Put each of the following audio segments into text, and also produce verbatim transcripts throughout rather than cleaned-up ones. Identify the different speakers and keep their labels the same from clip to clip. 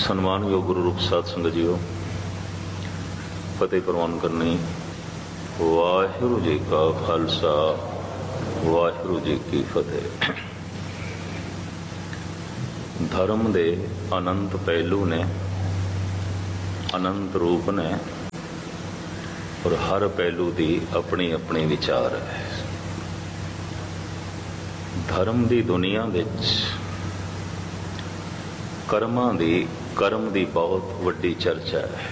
Speaker 1: ਸਨਮਾਨਯੋਗ ਗੁਰੂ ਰੂਪ ਸਾਧ ਸੰਗਤ ਜੀਓ, ਫਤਿਹ ਪ੍ਰਵਾਨ ਕਰਨੀ। ਵਾਹਿਗੁਰੂ ਜੀ ਕਾ ਖਾਲਸਾ, ਵਾਹਿਗੁਰੂ ਜੀ ਕੀ ਫਤਿਹ। ਧਰਮ ਦੇ ਅਨੰਤ ਪਹਿਲੂ ਨੇ, ਅਨੰਤ ਰੂਪ ਨੇ, ਔਰ ਹਰ ਪਹਿਲੂ ਦੀ ਆਪਣੀ ਆਪਣੀ ਵਿਚਾਰ ਹੈ। ਧਰਮ ਦੀ ਦੁਨੀਆ ਵਿੱਚ ਕਰਮਾਂ ਦੀ ਕਰਮ ਦੀ ਬਹੁਤ ਵੱਡੀ ਚਰਚਾ ਹੈ।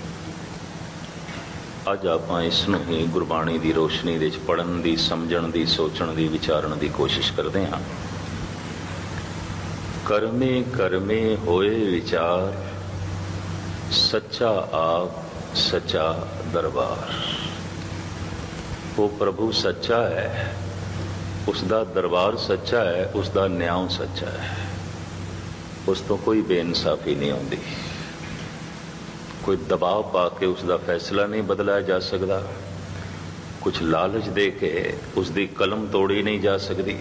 Speaker 1: ਅੱਜ ਆਪਾਂ ਇਸ ਨੂੰ ਹੀ ਗੁਰਬਾਣੀ ਦੀ ਰੋਸ਼ਨੀ ਵਿੱਚ ਪੜ੍ਹਨ ਦੀ, ਸਮਝਣ ਦੀ, ਸੋਚਣ ਦੀ, ਵਿਚਾਰਨ ਦੀ ਕੋਸ਼ਿਸ਼ ਕਰਦੇ ਹਾਂ। ਕਰਮੇ ਕਰਮੇ ਹੋਏ ਵਿਚਾਰ, ਸੱਚਾ ਆਪ ਸੱਚਾ ਦਰਬਾਰ। ਉਹ ਪ੍ਰਭੂ ਸੱਚਾ ਹੈ, ਉਸ ਦਾ ਦਰਬਾਰ ਸੱਚਾ ਹੈ, ਉਸ ਦਾ ਨਿਆਂ ਸੱਚਾ ਹੈ। ਉਸ ਤੋਂ ਕੋਈ ਬੇਇਨਸਾਫੀ ਨਹੀਂ ਆਉਂਦੀ, ਕੋਈ ਦਬਾਅ ਪਾ ਕੇ ਉਸ ਦਾ ਫੈਸਲਾ ਨਹੀਂ ਬਦਲਾਇਆ ਜਾ ਸਕਦਾ, ਕੁਝ ਲਾਲਚ ਦੇ ਕੇ ਉਸ ਦੀ ਕਲਮ ਤੋੜੀ ਨਹੀਂ ਜਾ ਸਕਦੀ,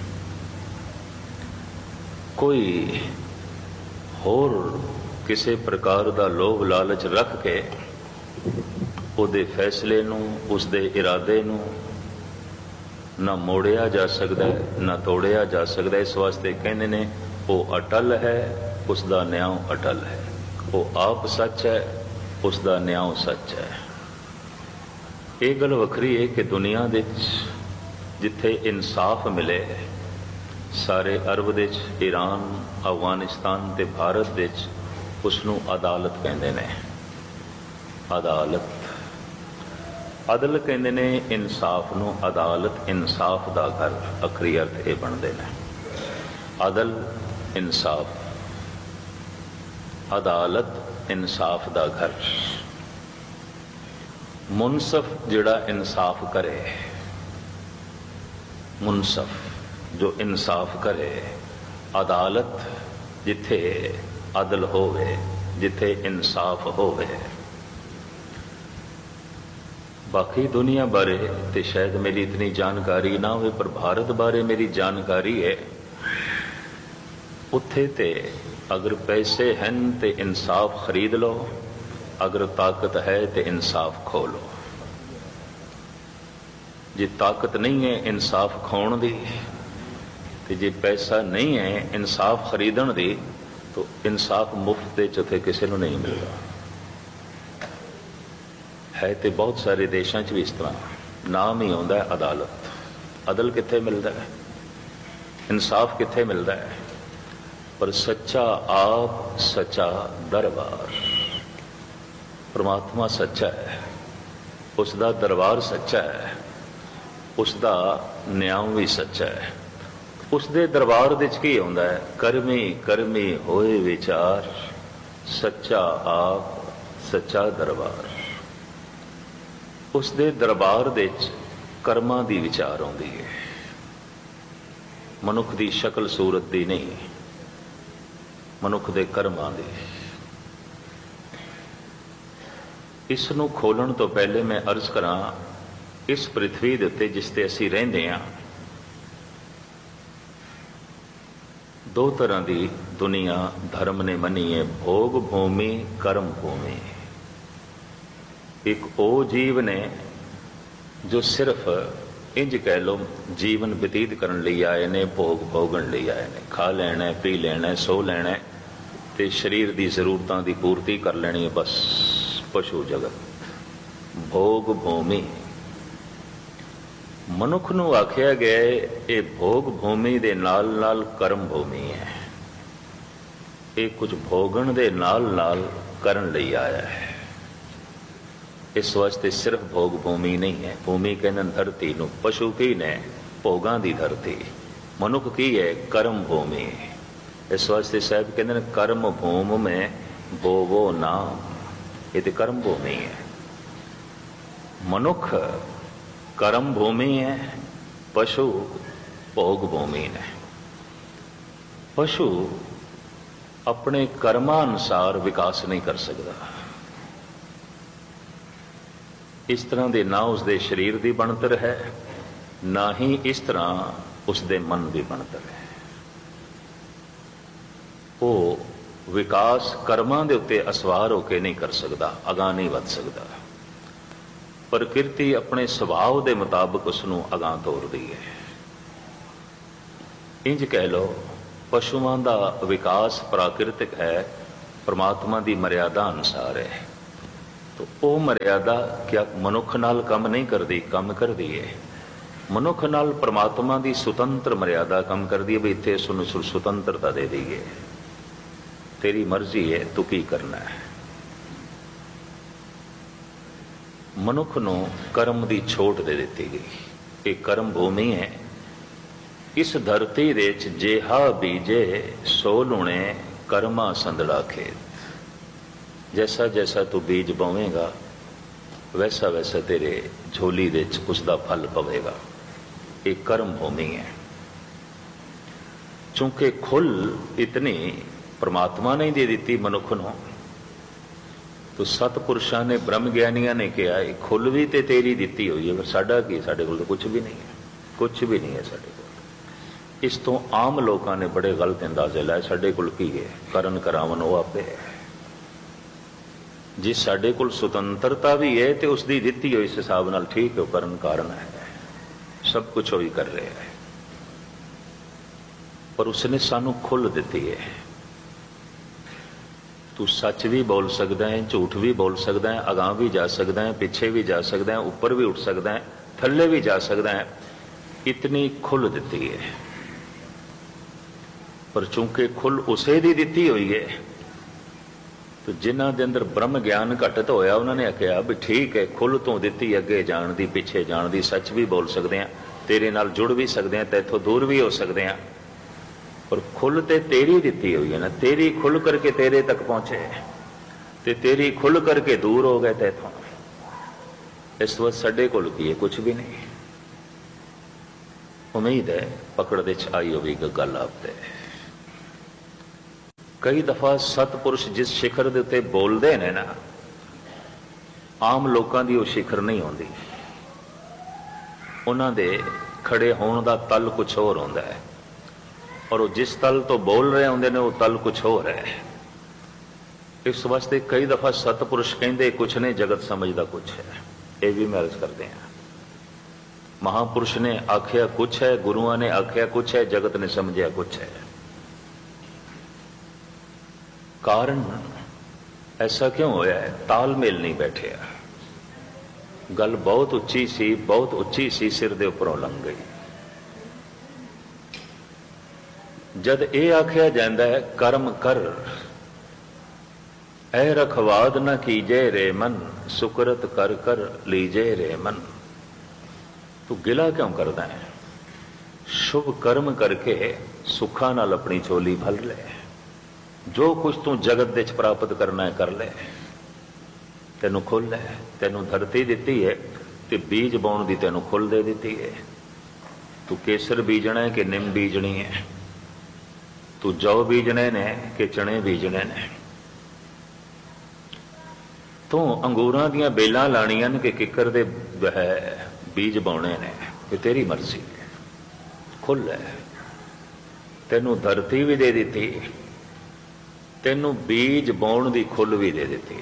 Speaker 1: ਕੋਈ ਹੋਰ ਕਿਸੇ ਪ੍ਰਕਾਰ ਦਾ ਲੋਭ ਲਾਲਚ ਰੱਖ ਕੇ ਉਹਦੇ ਫੈਸਲੇ ਨੂੰ, ਉਸਦੇ ਇਰਾਦੇ ਨੂੰ ਨਾ ਮੋੜਿਆ ਜਾ ਸਕਦਾ, ਨਾ ਤੋੜਿਆ ਜਾ ਸਕਦਾ। ਇਸ ਵਾਸਤੇ ਕਹਿੰਦੇ ਨੇ ਉਹ ਅਟਲ ਹੈ, ਉਸ ਦਾ ਨਿਆਂ ਅਟਲ ਹੈ। ਉਹ ਆਪ ਸੱਚ ਹੈ, ਉਸ ਦਾ ਨਿਆਂ ਸੱਚ ਹੈ। ਇਹ ਗੱਲ ਵੱਖਰੀ ਹੈ ਕਿ ਦੁਨੀਆ ਵਿੱਚ ਜਿੱਥੇ ਇਨਸਾਫ ਮਿਲੇ, ਸਾਰੇ ਅਰਬ ਵਿੱਚ, ਈਰਾਨ, ਅਫਗਾਨਿਸਤਾਨ ਤੇ ਭਾਰਤ ਵਿੱਚ ਉਸ ਨੂੰ ਅਦਾਲਤ ਕਹਿੰਦੇ ਨੇ। ਅਦਾਲਤ, ਅਦਲ ਕਹਿੰਦੇ ਨੇ ਇਨਸਾਫ ਨੂੰ। ਅਦਾਲਤ ਇਨਸਾਫ ਦਾ ਘਰ, ਅਖਰੀ ਅਰਥ ਇਹ ਬਣਦੇ ਨੇ। ਅਦਲ ਇਨਸਾਫ, ਅਦਾਲਤ ਇਨਸਾਫ ਦਾ ਘਰ। ਮੁਨਸਫ ਜਿਹੜਾ ਇਨਸਾਫ ਕਰੇ, ਮੁਨਸਫ ਜੋ ਇਨਸਾਫ ਕਰੇ। ਅਦਾਲਤ ਜਿੱਥੇ ਅਦਲ ਹੋਵੇ, ਜਿੱਥੇ ਇਨਸਾਫ ਹੋਵੇ। ਬਾਕੀ ਦੁਨੀਆ ਬਾਰੇ ਤੇ ਸ਼ਾਇਦ ਮੇਰੀ ਇਤਨੀ ਜਾਣਕਾਰੀ ਨਾ ਹੋਵੇ, ਪਰ ਭਾਰਤ ਬਾਰੇ ਮੇਰੀ ਜਾਣਕਾਰੀ ਹੈ। ਉੱਥੇ ਤੇ ਅਗਰ ਪੈਸੇ ਹਨ ਤੇ ਇਨਸਾਫ ਖਰੀਦ ਲਓ, ਅਗਰ ਤਾਕਤ ਹੈ ਤੇ ਇਨਸਾਫ ਖੋ ਲਓ। ਜੇ ਤਾਕਤ ਨਹੀਂ ਹੈ ਇਨਸਾਫ ਖੋਣ ਦੀ, ਤੇ ਜੇ ਪੈਸਾ ਨਹੀਂ ਹੈ ਇਨਸਾਫ ਖਰੀਦਣ ਦੀ, ਤਾਂ ਇਨਸਾਫ ਮੁਫਤ ਦੇ ਉੱਥੇ ਕਿਸੇ ਨੂੰ ਨਹੀਂ ਮਿਲਦਾ। ਹੈ ਤੇ ਬਹੁਤ ਸਾਰੇ ਦੇਸ਼ਾਂ 'ਚ ਵੀ ਇਸ ਤਰ੍ਹਾਂ ਨਾਮ ਹੀ ਆਉਂਦਾ ਹੈ ਅਦਾਲਤ। ਅਦਲ ਕਿੱਥੇ ਮਿਲਦਾ ਹੈ, ਇਨਸਾਫ ਕਿੱਥੇ ਮਿਲਦਾ ਹੈ? ਪਰ ਸੱਚਾ ਆਪ ਸੱਚਾ ਦਰਬਾਰ। ਪਰਮਾਤਮਾ ਸੱਚਾ ਹੈ, ਉਸ ਦਾ ਦਰਬਾਰ ਸੱਚਾ ਹੈ, ਉਸ ਦਾ ਨਿਆਂ ਵੀ ਸੱਚਾ ਹੈ। ਉਸ ਦੇ ਦਰਬਾਰ ਵਿੱਚ ਕੀ ਆਉਂਦਾ ਹੈ? ਕਰਮੀ ਕਰਮੀ ਹੋਏ ਵਿਚਾਰ, ਸੱਚਾ ਆਪ ਸੱਚਾ ਦਰਬਾਰ। ਉਸ ਦੇ ਦਰਬਾਰ ਵਿੱਚ ਕਰਮਾਂ ਦੀ ਵਿਚਾਰ ਆਉਂਦੀ ਹੈ, ਮਨੁੱਖ ਦੀ ਸ਼ਕਲ ਸੂਰਤ ਦੀ ਨਹੀਂ, ਮਨੁੱਖ ਦੇ ਕਰਮਾਂ ਦੀ। ਇਸ ਨੂੰ ਖੋਲਣ ਤੋਂ ਪਹਿਲੇ ਮੈਂ ਅਰਜ਼ ਕਰਾਂ, ਇਸ ਪ੍ਰਿਥਵੀ ਦੇ ਉੱਤੇ ਜਿਸ ਤੇ ਅਸੀਂ ਰਹਿੰਦੇ ਹਾਂ, ਦੋ ਤਰ੍ਹਾਂ ਦੀ ਦੁਨੀਆ ਧਰਮ ਨੇ ਮੰਨੀ ਹੈ, ਭੋਗ ਭੂਮੀ, ਕਰਮ ਭੂਮੀ। ਇੱਕ ਉਹ ਜੀਵ ਨੇ ਜੋ ਸਿਰਫ ਇੰਜ ਕਹਿ ਲਓ ਜੀਵਨ ਬਤੀਤ ਕਰਨ ਲਈ ਆਏ ਨੇ, ਭੋਗ ਭੋਗਣ ਲਈ ਆਏ ਨੇ। ਖਾ ਲੈਣਾ, ਪੀ ਲੈਣਾ, ਸੋ ਲੈਣਾ ਤੇ ਸਰੀਰ ਦੀ ਜ਼ਰੂਰਤਾਂ ਦੀ ਪੂਰਤੀ ਕਰ ਲੈਣੀ ਹੈ, ਬਸ। ਪਸ਼ੂ ਜਗਤ ਭੋਗ ਭੂਮੀ। ਮਨੁੱਖ ਨੂੰ ਆਖਿਆ ਗਿਆ ਇਹ ਭੋਗ ਭੂਮੀ ਦੇ ਨਾਲ ਨਾਲ ਕਰਮ ਭੂਮੀ ਹੈ। ਇਹ ਕੁਝ ਭੋਗਣ ਦੇ ਨਾਲ ਨਾਲ ਕਰਨ ਲਈ ਆਇਆ ਹੈ। ਇਸ ਵਾਸਤੇ ਸਿਰਫ ਭੋਗ ਭੂਮੀ ਨਹੀਂ ਹੈ। ਭੂਮੀ ਕਹਿੰਦੇ ਧਰਤੀ ਨੂੰ। ਪਸ਼ੂ ਕੀ ਨੇ? ਭੋਗਾਂ ਦੀ ਧਰਤੀ। ਮਨੁੱਖ ਕੀ ਹੈ? ਕਰਮ ਭੂਮੀ। ਇਸ ਵਾਸਤੇ ਸਾਹਿਬ ਕਹਿੰਦੇ ਨੇ ਕਰਮ ਭੂਮ ਮੈਂ ਬੋਵੋ ਨਾਮ। ਇਹ ਤੇ ਕਰਮ ਭੂਮੀ ਹੈ। ਮਨੁੱਖ ਕਰਮ ਭੂਮੀ ਹੈ, ਪਸ਼ੂ ਭੋਗ ਭੂਮੀ ਨੇ। ਪਸ਼ੂ ਆਪਣੇ ਕਰਮਾਂ ਅਨੁਸਾਰ ਵਿਕਾਸ ਨਹੀਂ ਕਰ ਸਕਦਾ। ਇਸ ਤਰ੍ਹਾਂ ਦੇ ਨਾ ਉਸਦੇ ਸਰੀਰ ਦੀ ਬਣਤਰ ਹੈ, ਨਾ ਹੀ ਇਸ ਤਰ੍ਹਾਂ ਉਸਦੇ ਮਨ ਦੀ ਬਣਤਰ ਹੈ। ਉਹ ਵਿਕਾਸ ਕਰਮਾਂ ਦੇ ਉੱਤੇ ਅਸਵਾਰ ਹੋ ਕੇ ਨਹੀਂ ਕਰ ਸਕਦਾ, ਅਗਾਂਹ ਨਹੀਂ ਵੱਧ ਸਕਦਾ। ਪ੍ਰਕਿਰਤੀ ਆਪਣੇ ਸੁਭਾਅ ਦੇ ਮੁਤਾਬਕ ਉਸ ਨੂੰ ਅਗਾਂਹ ਤੋਰਦੀ ਹੈ। ਇੰਜ ਕਹਿ ਲਓ, ਪਸ਼ੂਆਂ ਦਾ ਵਿਕਾਸ ਪ੍ਰਾਕਿਰਤਿਕ ਹੈ, ਪਰਮਾਤਮਾ ਦੀ ਮਰਿਆਦਾ ਅਨੁਸਾਰ ਹੈ। ਤਾਂ ਉਹ ਮਰਿਆਦਾ ਕਿਆ ਮਨੁੱਖ ਨਾਲ ਕੰਮ ਨਹੀਂ ਕਰਦੀ? ਕੰਮ ਕਰਦੀ ਹੈ। ਮਨੁੱਖ ਨਾਲ ਪਰਮਾਤਮਾ ਦੀ ਸੁਤੰਤਰ ਮਰਿਆਦਾ ਕੰਮ ਕਰਦੀ ਹੈ ਵੀ ਇੱਥੇ ਇਸ ਨੂੰ ਸੁਤੰਤਰਤਾ ਦੇ ਦਈਏ, ਤੇਰੀ ਮਰਜ਼ੀ ਹੈ, ਤੂੰ ਕੀ ਕਰਨਾ ਹੈ। ਮਨੁੱਖ ਨੂੰ ਕਰਮ ਦੀ ਛੋਟ ਦੇ ਦਿੱਤੀ ਗਈ। ਇਹ ਕਰਮ ਭੂਮੀ ਹੈ। ਇਸ ਧਰਤੀ ਦੇ ਵਿੱਚ ਜਿਹਾ ਬੀਜੇ ਸੋ ਲੁਣੇ ਕਰਮਾ ਸੰਦੜਾ ਖੇਤ। ਜੈਸਾ ਜੈਸਾ ਤੂੰ ਬੀਜ ਬੋਵੇਂਗਾ ਵੈਸਾ ਵੈਸਾ ਤੇਰੇ ਝੋਲੀ ਦੇ ਵਿੱਚ ਉਸ ਦਾ ਫਲ ਪਵੇਗਾ। ਇਹ ਕਰਮ ਭੂਮੀ ਹੈ। ਚੂੰਕਿ ਖੁੱਲ ਇਤਨੀ ਪਰਮਾਤਮਾ ਨੇ ਦੇ ਦਿੱਤੀ ਮਨੁੱਖ ਨੂੰ, ਤੋ ਸਤਪੁਰਸ਼ਾਂ ਨੇ, ਬ੍ਰਹਮ ਗਿਆਨੀਆਂ ਨੇ ਕਿਹਾ ਇਹ ਖੁੱਲ ਵੀ ਤੇ ਤੇਰੀ ਦਿੱਤੀ ਹੋਈ ਹੈ, ਫਿਰ ਸਾਡਾ ਕੀ? ਸਾਡੇ ਕੋਲ ਤਾਂ ਕੁਝ ਵੀ ਨਹੀਂ ਹੈ, ਕੁਝ ਵੀ ਨਹੀਂ ਹੈ ਸਾਡੇ ਕੋਲ। ਇਸ ਤੋਂ ਆਮ ਲੋਕਾਂ ਨੇ ਬੜੇ ਗਲਤ ਅੰਦਾਜ਼ੇ ਲਾਏ, ਸਾਡੇ ਕੋਲ ਕੀ ਹੈ? ਕਰਨ ਕਰਾਵਨ ਉਹ ਆਪੇ ਹੈ। ਜੇ ਸਾਡੇ ਕੋਲ ਸੁਤੰਤਰਤਾ ਵੀ ਹੈ ਤੇ ਉਸ ਦੀ ਦਿੱਤੀ ਹੋਈ ਇਸ ਹਿਸਾਬ ਨਾਲ ਠੀਕ ਹੈ, ਕਰਨ ਕਾਰਨ ਹੈ, ਸਭ ਕੁਝ ਉਹ ਹੀ ਕਰ ਰਿਹਾ ਹੈ। ਪਰ ਉਸਨੇ ਸਾਨੂੰ ਖੁੱਲ ਦਿੱਤੀ ਹੈ। ਤੂੰ ਸੱਚ ਵੀ ਬੋਲ ਸਕਦਾ ਹੈ, ਝੂਠ ਵੀ ਬੋਲ ਸਕਦਾ ਹੈ, ਅਗਾਂਹ ਵੀ ਜਾ ਸਕਦਾ ਹੈ, ਪਿੱਛੇ ਵੀ ਜਾ ਸਕਦਾ ਹੈ, ਉੱਪਰ ਵੀ ਉੱਠ ਸਕਦਾ ਹੈ, ਥੱਲੇ ਵੀ ਜਾ ਸਕਦਾ ਹੈ। ਇਤਨੀ ਖੁੱਲ ਦਿੱਤੀ ਹੈ। ਪਰ ਚੂੰਕਿ ਖੁੱਲ ਉਸੇ ਦੀ ਦਿੱਤੀ ਹੋਈ ਹੈ, ਤੇ ਜਿਨ੍ਹਾਂ ਦੇ ਅੰਦਰ ਬ੍ਰਹਮ ਗਿਆਨ ਘਟਤ ਹੋਇਆ ਉਹਨਾਂ ਨੇ ਆਖਿਆ ਵੀ ਠੀਕ ਹੈ, ਖੁੱਲ ਤੋਂ ਦਿੱਤੀ, ਅੱਗੇ ਜਾਣ ਦੀ, ਪਿੱਛੇ ਜਾਣ ਦੀ, ਸੱਚ ਵੀ ਬੋਲ ਸਕਦੇ ਹਾਂ, ਤੇਰੇ ਨਾਲ ਜੁੜ ਵੀ ਸਕਦੇ ਹਾਂ, ਤੇ ਇੱਥੋਂ ਦੂਰ ਵੀ ਹੋ ਸਕਦੇ ਹਾਂ। ਪਰ ਖੁੱਲ ਤੇ ਤੇਰੀ ਦਿੱਤੀ ਹੋਈ ਹੈ ਨਾ, ਤੇਰੀ ਖੁੱਲ ਕਰਕੇ ਤੇਰੇ ਤੱਕ ਪਹੁੰਚੇ ਤੇ ਤੇਰੀ ਖੁੱਲ ਕਰਕੇ ਦੂਰ ਹੋ ਗਏ ਤੇਥੋਂ। ਇਸ ਵਕਤ ਸਾਡੇ ਕੋਲ ਕੀ ਹੈ? ਕੁਝ ਵੀ ਨਹੀਂ। ਉਮੀਦ ਹੈ ਪਕੜ ਦੇ ਚ ਆਈ ਹੋਵੇਗੀ ਗੱਲ ਆਪ ਤੇ। ਕਈ ਦਫਾ ਸਤਪੁਰਸ਼ ਜਿਸ ਸਿਖਰ ਦੇ ਉੱਤੇ ਬੋਲਦੇ ਨੇ ਨਾ, ਆਮ ਲੋਕਾਂ ਦੀ ਉਹ ਸਿਖਰ ਨਹੀਂ ਹੁੰਦੀ। ਉਹਨਾਂ ਦੇ ਖੜੇ ਹੋਣ ਦਾ ਤਲ ਕੁਛ ਹੋਰ ਹੁੰਦਾ ਹੈ, ਔਰ ਉਹ ਜਿਸ ਤਲ ਤੋਂ ਬੋਲ ਰਹੇ ਹੁੰਦੇ ਨੇ ਉਹ ਤਲ ਕੁਛ ਹੋਰ ਹੈ। ਇਸ ਵਾਸਤੇ ਕਈ ਦਫਾ ਸਤਪੁਰਸ਼ ਕਹਿੰਦੇ ਕੁਛ ਨੇ, ਜਗਤ ਸਮਝਦਾ ਕੁਛ ਹੈ। ਇਹ ਵੀ ਮੈਂ ਅਰਜ਼ ਕਰਦੇ ਹਾਂ, ਮਹਾਪੁਰਸ਼ ਨੇ ਆਖਿਆ ਕੁਛ ਹੈ, ਗੁਰੂਆਂ ਨੇ ਆਖਿਆ ਕੁਛ ਹੈ, ਜਗਤ ਨੇ ਸਮਝਿਆ ਕੁਛ ਹੈ। ਕਾਰਨ ਐਸਾ ਕਿਉਂ ਹੋਇਆ ਹੈ? ਤਾਲਮੇਲ ਨਹੀਂ ਬੈਠਿਆ। ਗੱਲ ਬਹੁਤ ਉੱਚੀ ਸੀ, ਬਹੁਤ ਉੱਚੀ ਸੀ, ਸਿਰ ਦੇ ਉੱਪਰੋਂ ਲੰਘ ਗਈ। ਜਦ ਇਹ ਆਖਿਆ ਜਾਂਦਾ ਹੈ ਕਰਮ ਕਰ, ਐ ਰਖਵਾਦ ਨਾ ਕੀਜੇ ਰੇ ਮਨ, ਸੁਕਰਤ ਕਰ ਕਰ ਲੀਜੇ ਰੇ ਮਨ। ਤੂੰ ਗਿਲਾ ਕਿਉਂ ਕਰਦਾ ਹੈ? ਸ਼ੁਭ ਕਰਮ ਕਰਕੇ ਸੁੱਖਾਂ ਨਾਲ ਆਪਣੀ ਝੋਲੀ ਭਰ ਲੈ। ਜੋ ਕੁਛ ਤੂੰ ਜਗਤ ਦੇ ਚ ਪ੍ਰਾਪਤ ਕਰਨਾ ਹੈ ਕਰ ਲੈ। ਤੈਨੂੰ ਖੁੱਲ ਹੈ, ਤੈਨੂੰ ਧਰਤੀ ਦਿੱਤੀ ਹੈ ਤੇ ਬੀਜ ਬਾਉਣ ਦੀ ਤੈਨੂੰ ਖੁੱਲ ਦੇ ਦਿੱਤੀ ਹੈ। ਤੂੰ ਕੇਸਰ ਬੀਜਣਾ ਹੈ ਕਿ ਨਿੰਮ ਬੀਜਣੀ ਹੈ? ਤੂੰ ਜੌ ਬੀਜਣੇ ਨੇ ਕਿ ਚਣੇ ਬੀਜਣੇ ਨੇ? ਤੂੰ ਅੰਗੂਰਾਂ ਦੀਆਂ ਬੇਲਾਂ ਲਾਣੀਆਂ ਨੇ ਕਿ ਕਿੱਕਰ ਦੇ ਬੀਜ ਬਾਉਣੇ ਨੇ? ਇਹ ਤੇਰੀ ਮਰਜ਼ੀ ਹੈ। ਖੁੱਲ ਹੈ। ਤੈਨੂੰ ਧਰਤੀ ਵੀ ਦੇ ਦਿੱਤੀ, ਤੈਨੂੰ ਬੀਜ ਬਾਉਣ ਦੀ ਖੁੱਲ ਵੀ ਦੇ ਦਿੱਤੀ।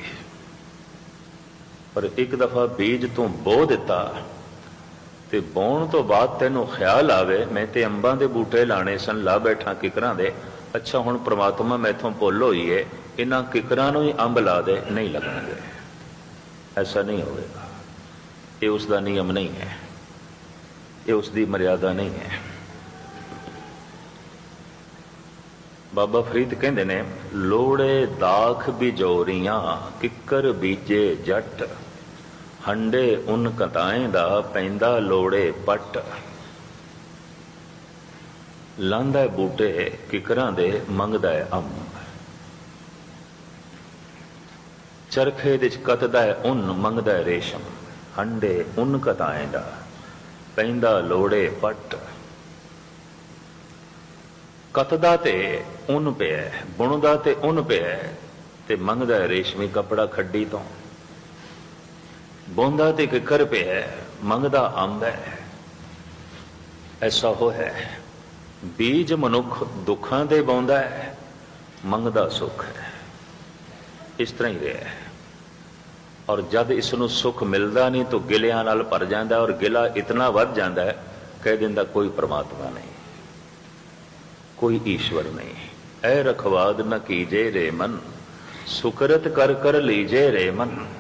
Speaker 1: ਪਰ ਇੱਕ ਦਫਾ ਬੀਜ ਤੂੰ ਬੋ ਦਿੱਤਾ ਤੇ ਬਾਉਣ ਤੋਂ ਬਾਅਦ ਤੈਨੂੰ ਖਿਆਲ ਆਵੇ ਮੈਂ ਤੇ ਅੰਬਾਂ ਦੇ ਬੂਟੇ ਲਾਣੇ ਸਨ, ਲਾ ਬੈਠਾ ਕਿਕਰਾਂ ਦੇ। ਅੱਛਾ ਹੁਣ ਪ੍ਰਮਾਤਮਾ ਮੈਥੋਂ ਭੁੱਲ ਹੋਈ ਹੈ, ਇਹਨਾਂ ਕਿਕਰਾਂ ਨੂੰ ਹੀ ਅੰਬ ਲਾ ਦੇ, ਨਹੀਂ ਲੱਗਣਗੇ। ਐਸਾ ਨਹੀਂ ਹੋਵੇਗਾ। ਇਹ ਉਸ ਦਾ ਨਿਯਮ ਨਹੀਂ ਹੈ, ਇਹ ਉਸ ਦੀ ਮਰਿਆਦਾ ਨਹੀਂ ਹੈ। ਬਾਬਾ ਫਰੀਦ ਕਹਿੰਦੇ ਨੇ, ਲੋੜੇ ਦਾਖ ਬਿਜੋਰੀਆਂ ਕਿੱਕਰ ਬੀਜੇ ਜੱਟ, ਹੰਡੇ ਉਨ ਕਤਾਏ ਦਾ ਪੈਂਦਾ ਲੋੜੇ ਪੱਟ। ਲਾਂਦਾ ਬੂਟੇ ਕਿਕਰਾਂ ਦੇ ਮੰਗਦਾ ਹੈ ਅੰਬ, ਚਰਖੇ ਦੇ ਚ ਕਤਦਾ ਹੈ ਉਨ ਮੰਗਦਾ ਹੈ ਰੇਸ਼ਮ। ਹੰਡੇ ਉਨ ਕਤਾਏ ਦਾ ਪੈਂਦਾ ਲੋੜੇ ਪੱਟ। ਕਤਦਾ ਤੇ ਉਨ ਪਿਆ, ਬੁਣਦਾ ਤੇ ਉਨ ਪਿਆ ਤੇ ਮੰਗਦਾ ਹੈ ਰੇਸ਼ਮੀ ਕੱਪੜਾ ਖੱਡੀ ਤੋਂ। ਬੋਂਦਾ ਤੇ ਕਿੱਕਰ ਪਿਆ, ਮੰਗਦਾ ਅੰਬ ਹੈ। ਐਸਾ ਹੋ ਹੈ। ਬੀਜ ਮਨੁੱਖ ਦੁੱਖਾਂ ਦੇ ਬੋਂਦਾ ਹੈ ਮੰਗਦਾ ਸੁੱਖ ਹੈ। ਇਸ ਤਰ੍ਹਾਂ ਹੀ ਰਿਹਾ ਹੈ। ਔਰ ਜਦ ਇਸ ਨੂੰ ਸੁੱਖ ਮਿਲਦਾ ਨਹੀਂ ਤਾਂ ਗਿਲਿਆਂ ਨਾਲ ਭਰ ਜਾਂਦਾ, ਔਰ ਗਿਲਾ ਇਤਨਾ ਵੱਧ ਜਾਂਦਾ ਹੈ, ਕਹਿ ਦਿੰਦਾ ਕੋਈ ਪਰਮਾਤਮਾ ਨਹੀਂ, ਕੋਈ ਈਸ਼ਵਰ ਨਹੀਂ। ਐ ਰਖਵਾਦ ਨ ਕੀਜੇ ਰੇ ਮਨ, ਸੁਕਰਤ ਕਰ ਕਰ ਲੀਜੇ ਰੇ ਮਨ।